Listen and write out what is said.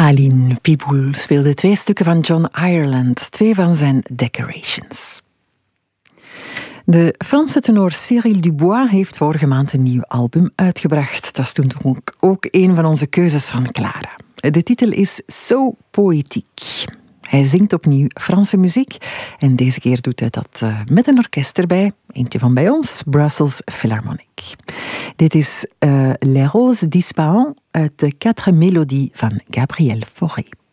Aline Piboul speelde 2 stukken van John Ireland, 2 van zijn Decorations. De Franse tenor Cyril Dubois heeft vorige maand een nieuw album uitgebracht. Dat is toen ook een van onze keuzes van Clara. De titel is So Poëtiek. Hij zingt opnieuw Franse muziek en deze keer doet hij dat met een orkest erbij. Eentje van bij ons, Brussels Philharmonic. Dit is Les Roses d'Ispahan uit de 4 Mélodies van Gabriel Fauré.